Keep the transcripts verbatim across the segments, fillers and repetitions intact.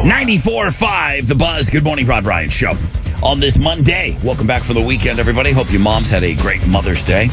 ninety-four point five, The Buzz. Good morning, Rod Ryan Show. On this Monday, welcome back for the weekend, everybody. Hope your moms had a great Mother's Day.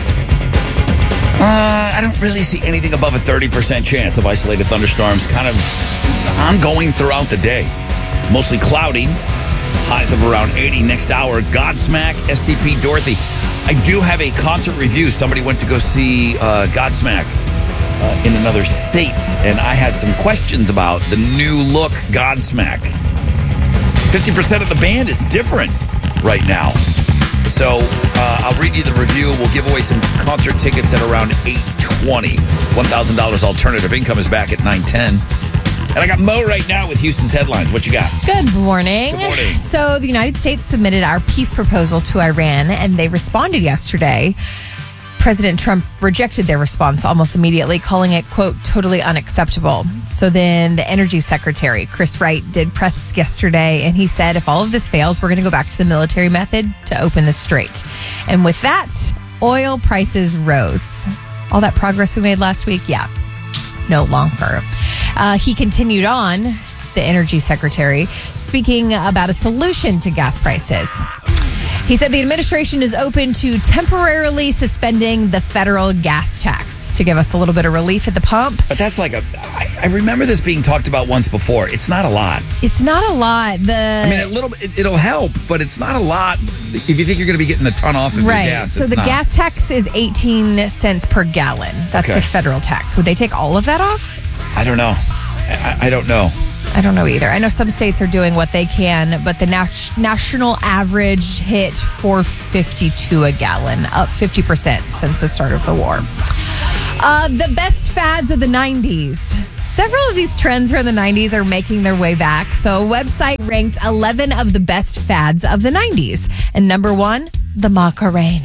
Uh, I don't really see anything above a thirty percent chance of isolated thunderstorms kind of ongoing throughout the day. Mostly cloudy. Highs of around eighty next hour. Godsmack, S T P Dorothy. I do have a concert review. Somebody went to go see uh, Godsmack uh, in another state, and I had some questions about the new look Godsmack. fifty percent of the band is different right now. So uh, I'll read you the review. We'll give away some concert tickets at around eight twenty. one thousand dollars alternative income is back at nine ten. And I got Mo right now with Houston's headlines. What you got? Good morning. Good morning. So the United States submitted our peace proposal to Iran, and they responded yesterday. President Trump rejected their response almost immediately, calling it, quote, totally unacceptable. So then the Energy Secretary, Chris Wright, did press yesterday, and he said, if all of this fails, we're going to go back to the military method to open the strait. And with that, oil prices rose. All that progress we made last week, yeah, no longer. Uh, he continued on, the Energy Secretary, speaking about a solution to gas prices. He said the administration is open to temporarily suspending the federal gas tax to give us a little bit of relief at the pump. But that's like a... I, I remember this being talked about once before. It's not a lot. It's not a lot. The I mean, a little bit, it, it'll help, but it's not a lot. If you think you're going to be getting a ton off of right. your gas, So it's the not. gas tax is eighteen cents per gallon. That's Okay. the federal tax. Would they take all of that off? I don't know. I, I don't know. I don't know either. I know some states are doing what they can, but the nat- national average hit four fifty-two a gallon, up fifty percent since the start of the war. Uh, the best fads of the nineties. Several of these trends from the nineties are making their way back. So a website ranked eleven of the best fads of the nineties. And number one, the Macarena.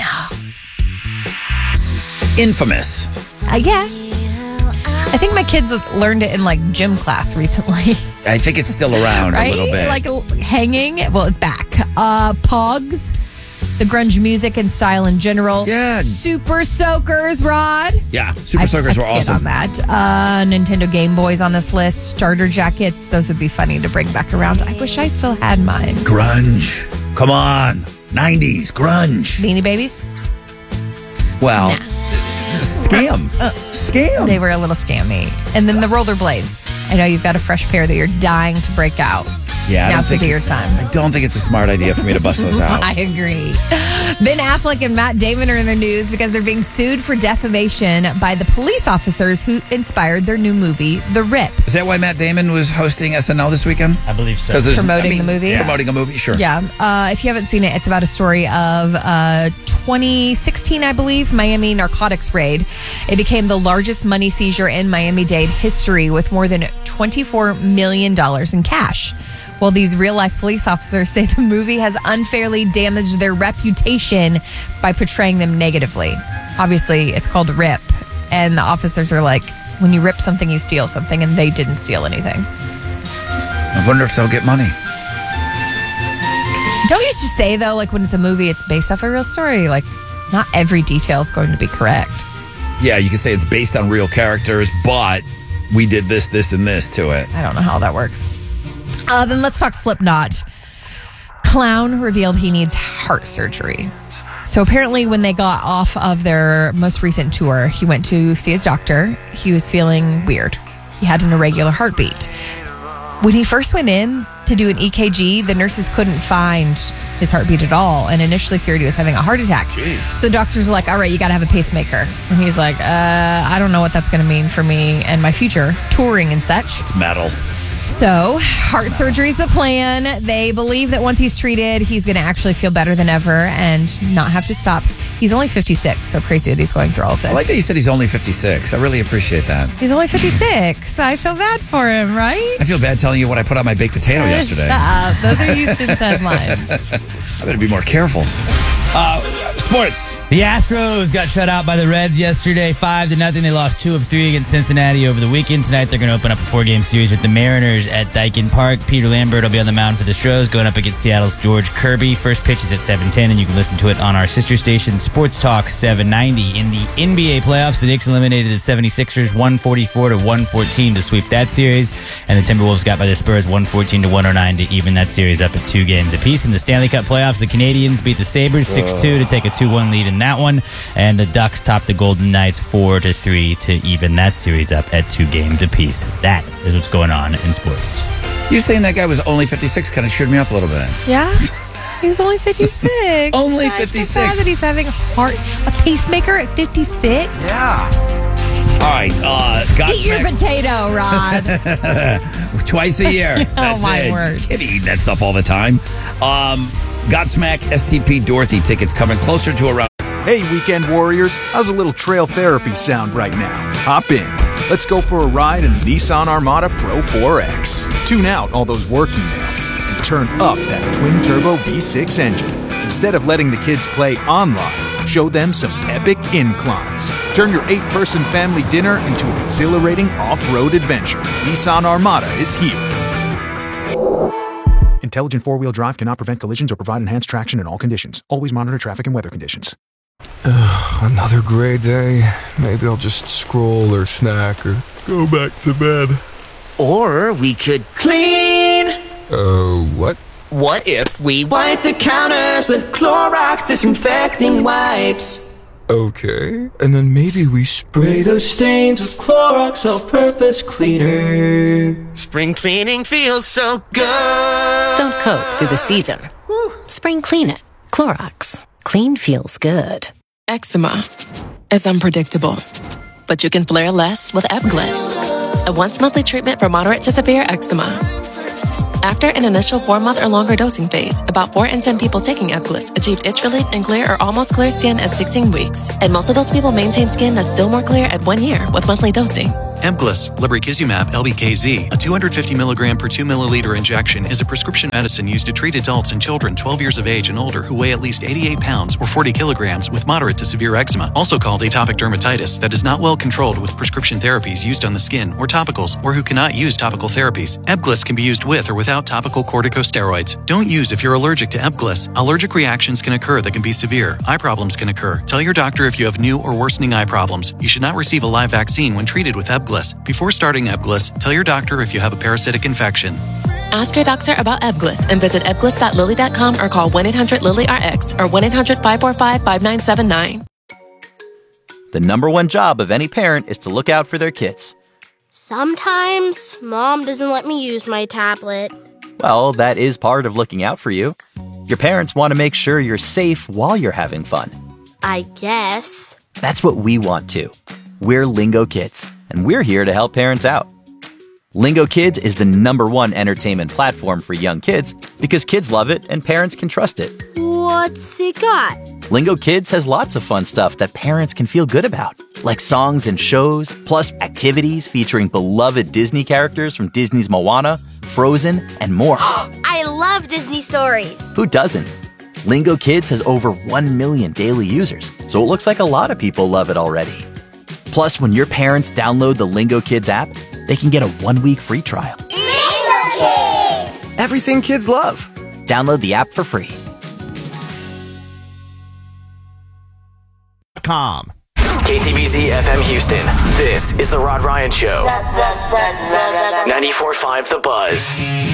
Infamous. Uh, yeah. I think my kids learned it in like gym class recently. I think it's still around right? a little bit. Like hanging. Well, it's back. Uh, Pogs, the grunge music and style in general. Yeah. Super Soakers, Rod. yeah, Super I- Soakers I were kid awesome. on that. Uh, Nintendo Game Boys on this list. Starter jackets. Those would be funny to bring back around. I wish I still had mine. Grunge. Come on. nineties. Grunge. Beanie Babies. Well, scam. Scam. They were a little scammy. And then the rollerblades. I know you've got a fresh pair that you're dying to break out. yeah, I Now don't could think be your it's- time. I don't think it's a smart idea for me to bust those out. I agree. Ben Affleck and Matt Damon are in the news because they're being sued for defamation by the police officers who inspired their new movie, The Rip. Is that why Matt Damon was hosting S N L this weekend? I believe so. 'Cause there's- Promoting the movie? Yeah. Promoting a movie, sure. Yeah. Uh, if you haven't seen it, it's about a story of uh, twenty sixteen, I believe, Miami narcotics raid. It became the largest money seizure in Miami-Dade history with more than twenty-four million dollars in cash. Well, these real-life police officers say the movie has unfairly damaged their reputation by portraying them negatively. Obviously, it's called Rip, and the officers are like, when you rip something, you steal something, and they didn't steal anything. I wonder if they'll get money. Don't you just say, though, like when it's a movie, it's based off a real story? Like, not every detail is going to be correct. Yeah, you could say it's based on real characters, but we did this, this, and this to it. I don't know how that works. Uh, then let's talk Slipknot. Clown revealed he needs heart surgery. So apparently when they got off of their most recent tour, he went to see his doctor. He was feeling weird. He had an irregular heartbeat. When he first went in to do an E K G, the nurses couldn't find his heartbeat at all and initially feared he was having a heart attack. Jeez. So doctors were like, all right, you got to have a pacemaker. And he's like, uh, I don't know what that's going to mean for me and my future, touring and such. It's metal. So, heart surgery is the plan. They believe that once he's treated, he's going to actually feel better than ever and not have to stop. He's only fifty-six, so crazy that he's going through all of this. I like that you said he's only fifty-six. I really appreciate that. He's only fifty-six. I feel bad for him, right? I feel bad telling you what I put on my baked potato yesterday. Shut up. Those are Houston's headlines. I better be more careful. Uh, Sports. The Astros got shut out by the Reds yesterday, five to nothing. They lost two of three against Cincinnati over the weekend. Tonight, they're going to open up a four-game series with the Mariners at Daikin Park. Peter Lambert will be on the mound for the Astros, going up against Seattle's George Kirby. First pitch is at seven ten, and you can listen to it on our sister station, Sports Talk seven ninety. In the N B A playoffs, the Knicks eliminated the seventy-sixers one forty-four to one fourteen to sweep that series, and the Timberwolves got by the Spurs one fourteen to one oh nine to even that series up at two games apiece. In the Stanley Cup playoffs, the Canadians beat the Sabres six two to take a two one lead in that one, and the Ducks topped the Golden Knights four to three to even that series up at two games apiece. That is what's going on in sports. You saying that guy was only fifty-six kind of cheered me up a little bit. Yeah. He was only fifty-six. Only I fifty-six. forgot that he's having heart a pacemaker at fifty-six. Yeah. All right. Uh, Eat your potato, Rod. Twice a year. Oh, That's my it. word. Can't eat that stuff all the time. Um, Godsmack S T P Dorothy tickets coming closer to around. Hey, weekend warriors, how's a little trail therapy sound right now? Hop in. Let's go for a ride in the Nissan Armada Pro four X. Tune out all those work emails and turn up that twin-turbo V six engine. Instead of letting the kids play online, show them some epic inclines. Turn your eight-person family dinner into an exhilarating off-road adventure. Nissan Armada is here. Intelligent four-wheel drive cannot prevent collisions or provide enhanced traction in all conditions. Always monitor traffic and weather conditions. Ugh, another gray day. Maybe I'll just scroll or snack or go back to bed. Or we could clean. Oh, uh, what? What if we wipe the counters with Clorox disinfecting wipes? Okay, and then maybe we spray those stains with Clorox all-purpose cleaner. Spring cleaning feels so good. Don't coat through the season. Woo. Spring clean it. Clorox. Clean feels good. Eczema is unpredictable, but you can flare less with Ebglyss, a once-monthly treatment for moderate to severe eczema. After an initial four-month or longer dosing phase, about four in ten people taking Ebglyss achieved itch relief and clear or almost clear skin at sixteen weeks. And most of those people maintain skin that's still more clear at one year with monthly dosing. Ebglyss, lebrikizumab L B K Z, a two hundred fifty milligram per two milliliter injection, is a prescription medicine used to treat adults and children twelve years of age and older who weigh at least eighty-eight pounds or forty kilograms with moderate to severe eczema, also called atopic dermatitis, that is not well controlled with prescription therapies used on the skin or topicals, or who cannot use topical therapies. Ebglyss can be used with or without topical corticosteroids. Don't use if you're allergic to Ebglyss. Allergic reactions can occur that can be severe. Eye problems can occur. Tell your doctor if you have new or worsening eye problems. You should not receive a live vaccine when treated with Ebglyss. Before starting Ebglyss, tell your doctor if you have a parasitic infection. Ask your doctor about Ebglyss and visit ebglyss dot lilly dot com or call one eight hundred lilly R X or one eight hundred five four five five nine seven nine. The number one job of any parent is to look out for their kids. Sometimes Mom doesn't let me use my tablet. Well, that is part of looking out for you. Your parents want to make sure you're safe while you're having fun. I guess. That's what we want too. We're Lingo Kids, and we're here to help parents out. Lingo Kids is the number one entertainment platform for young kids because kids love it and parents can trust it. What's it got? Lingo Kids has lots of fun stuff that parents can feel good about, like songs and shows, plus activities featuring beloved Disney characters from Disney's Moana, Frozen, and more. I love Disney stories. Who doesn't? Lingo Kids has over one million daily users, so it looks like a lot of people love it already. Plus, when your parents download the Lingo Kids app, they can get a one-week free trial. Lingo Kids! Everything kids love. Download the app for free. Com. K T B Z F M Houston. This is The Rod Ryan Show. ninety-four point five The Buzz.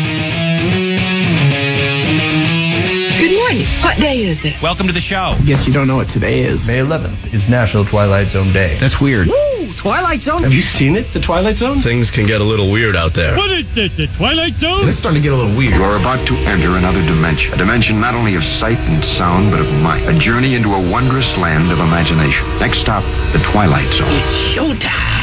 Good morning. What day is it? Welcome to the show. I guess you don't know what today is. May eleventh is National Twilight Zone Day. That's weird. Woo! Twilight Zone? Have you seen it, the Twilight Zone? Things can get a little weird out there. What is it, the Twilight Zone? It's starting to get a little weird. You are about to enter another dimension. A dimension not only of sight and sound, but of mind. A journey into a wondrous land of imagination. Next stop, the Twilight Zone. It's showtime.